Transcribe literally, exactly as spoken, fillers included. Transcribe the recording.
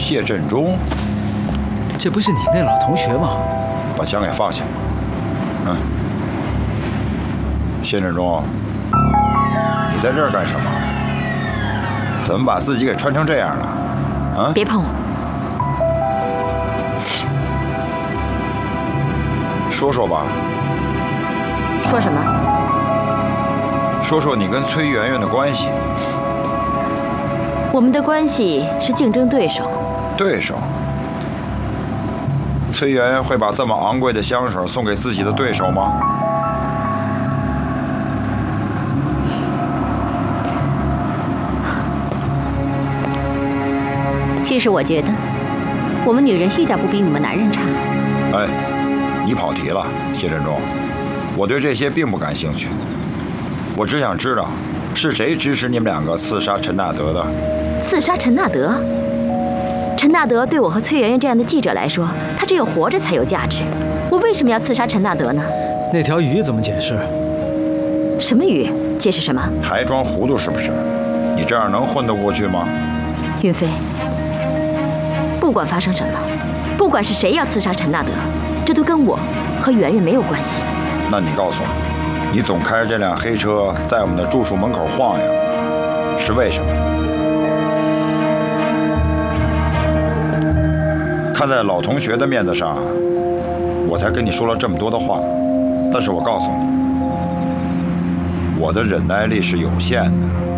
谢振中， 这不是你那老同学吗？ 把枪给放下。嗯，谢振中，你在这儿干什么？怎么把自己给穿成这样了？啊！ 别碰我！ 说说吧。 说什么？ 说说你跟崔媛媛的关系。 我们的关系是竞争对手。 对手？崔媛媛会把这么昂贵的香水送给自己的对手吗？ 其实我觉得，我们女人一点不比你们男人差。 哎，你跑题了，谢振中。我对这些并不感兴趣，我只想知道，是谁指使你们两个刺杀陈纳德的？ 刺杀陈纳德？陈纳德对我和崔媛媛这样的记者来说，他只有活着才有价值。我为什么要刺杀陈纳德呢？ 那条鱼怎么解释？ 什么鱼？解释什么？ 还装糊涂是不是？你这样能混得过去吗？ 云飞，不管发生什么，不管是谁要刺杀陈纳德，这都跟我和媛媛没有关系。 那你告诉我，你总开着这辆黑车在我们的住处门口晃悠，是为什么？看在老同学的面子上，我才跟你说了这么多的话。但是我告诉你，我的忍耐力是有限的。